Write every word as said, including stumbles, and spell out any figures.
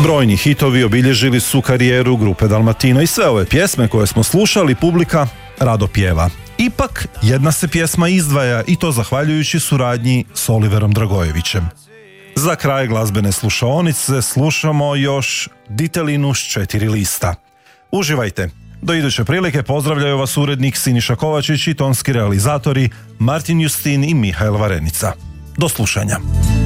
Brojni hitovi obilježili su karijeru grupe Dalmatino i sve ove pjesme koje smo slušali publika rado pjeva. Ipak, jedna se pjesma izdvaja i to zahvaljujući suradnji s Oliverom Dragojevićem. Za kraj glazbene slušaonice slušamo još Ditelinu s četiri lista. Uživajte! Do iduće prilike pozdravljaju vas urednik Siniša Kovačić i tonski realizatori Martin Justin i Mihael Varenica. Do slušanja!